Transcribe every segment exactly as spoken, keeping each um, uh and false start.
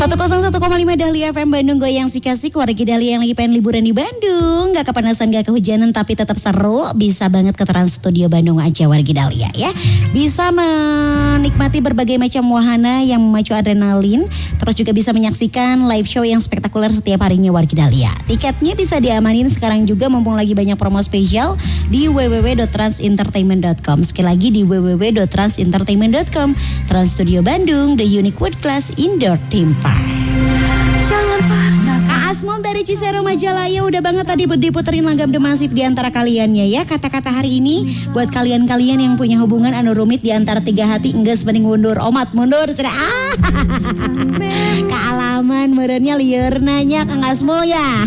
seratus satu koma lima Dahlia F M Bandung, goyang sik-asik. Wargi Dahlia yang lagi pengen liburan di Bandung, gak kepanasan, gak kehujanan, tapi tetap seru, bisa banget ke Trans Studio Bandung aja Wargi Dahlia ya. Bisa menikmati berbagai macam wahana yang memacu adrenalin, terus juga bisa menyaksikan live show yang spektakuler setiap harinya Wargi Dahlia. Tiketnya bisa diamanin sekarang juga mumpung lagi banyak promo spesial di w w w dot trans entertainment dot com. Sekali lagi di w w w dot trans entertainment dot com. Trans Studio Bandung, the unique world class indoor theme park. Kak Asmol dari Cisero Majalaya udah banget tadi diputerin langgam demasif di antara kaliannya ya. Kata-kata hari ini buat kalian-kalian yang punya hubungan anu rumit di antara tiga hati, enggeus mending mundur, omat mundur cenah. Ah. Kealaman merenya lieur nanya Kang Asmol ya.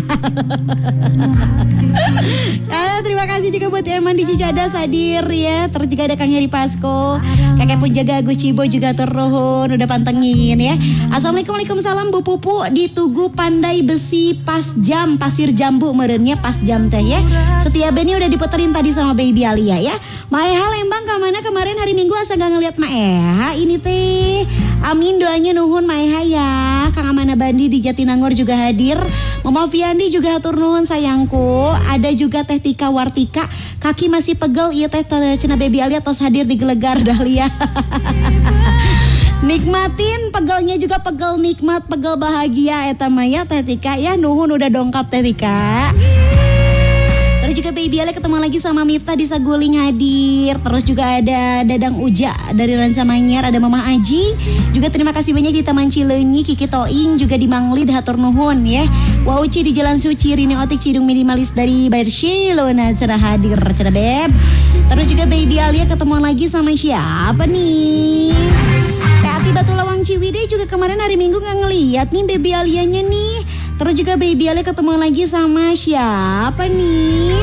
Ah, terima kasih juga buat Eman di Cicadas hadir ya. Terus juga ada Kang Heri Pasko, Kakek pun jaga Agus Cibo juga turun udah pantengin ya. Assalamualaikum, waalaikumsalam Bu Pupu di Tugu Pandai Besi pas jam Pasir Jambu merenya pas jam teh ya. Setia Beni udah diputerin tadi sama Baby Alia ya. Maeha Lembang kemana kemarin hari Minggu asa gak ngeliat Maeha ini teh. Amin doanya nuhun Maeha ya. Kang Amana Bandi di Jatinangor juga hadir. Mama Fiandi juga hatur nuhun sayangku. Ada juga Teh Tika Wartika, kaki masih pegel ieu teh cenah Baby Alia tos hadir di Gelegar Dahlia. Nikmatin pegelnya juga, pegel nikmat, pegel bahagia eta maya Teh Tika ya, nuhun udah dongkap Teh Tika. Terus juga Baby Ale ketemu lagi sama Miftah di Saguling hadir. Terus juga ada Dadang Uja dari Ranca Manyar, ada Mama Aji. Juga terima kasih banyak di Taman Cileunyi, Kiki Toing juga di Manglid hatur nuhun ya. Wauci di Jalan Suci, Rini Otik Cidung Minimalis dari Barcelona cerah hadir cerah beb. Terus juga Baby Alia ketemu lagi sama siapa nih? Ati Batu Lawang Ciwidey juga kemarin hari Minggu gak ngeliat nih Baby Alianya nih. Terus juga Baby Alia ketemu lagi sama siapa nih?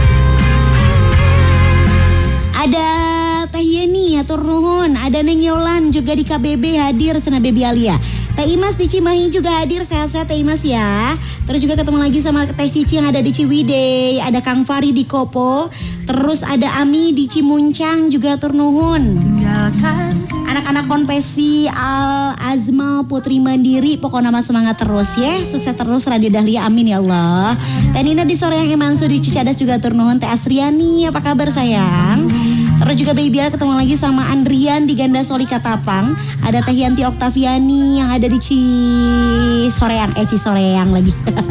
Ada Teh Yeni atur nuhun, ada Neng Yolan juga di K B B hadir cenah Baby Alia. Teh Imas di Cimahi juga hadir, sehat-sehat Teh Imas ya. Terus juga ketemu lagi sama Teh Cici yang ada di Ciwidey, ada Kang Fari di Kopo. Terus ada Ami di Cimuncang juga atur nuhun. Anak-anak konfesi Al Azmal Putri Mandiri, pokoknya nama semangat terus ya. Sukses terus Radio Dahlia, amin ya Allah. Teh Nina di Soreang Imansu di Cicadas juga atur nuhun. Teh Asriani, apa kabar sayang? Terus juga Baby Ala ketemu lagi sama Andrian di Ganda Soli Katapang. Ada Teh Yanti Oktaviani yang ada di Cisoreang, eh Cisoreang lagi.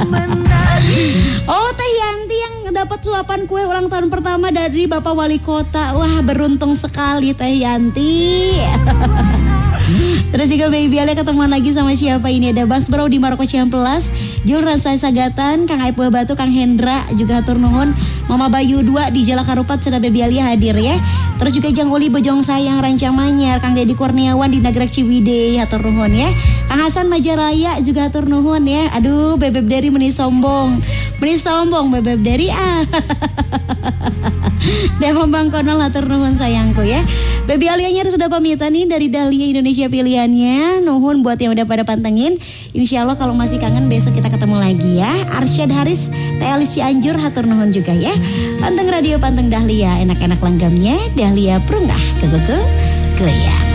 Oh, Teh Yanti yang dapat suapan kue ulang tahun pertama dari Bapak Wali Kota. Wah, beruntung sekali Teh Yanti. Terus juga Baby Ale ketemuan lagi sama siapa ini, ada Bas Bro di Maroko Ciamplas, Jul Ransai Sagatan, Kang Aip Buah Batu, Kang Hendra juga hatur nuhun. Mama Bayu dua di Jala Karupat sudah Baby Ali hadir ya. Terus juga Jang Uli Bojong Sayang Rancang Manyar, Kang Dedi Kurniawan di Nagrek Ciwidey hatur nuhun ya. Kang Hasan Majaraya juga hatur nuhun ya. Aduh, Bebeb Dari meni sombong. Meni sombong Bebeb Dari ah. Demo Bang Konol hatur nuhun sayangku ya. Baby Alianya sudah pamitan nih dari Dahlia Indonesia pilihannya. Nuhun buat yang udah pada pantengin. Insya Allah kalau masih kangen besok kita ketemu lagi ya. Arsyad Haris, Teh Alis Cianjur hatur nuhun juga ya. Panteng radio, panteng Dahlia, enak-enak langgamnya. Dahlia Prunggah, ke-ke-ke, goyang.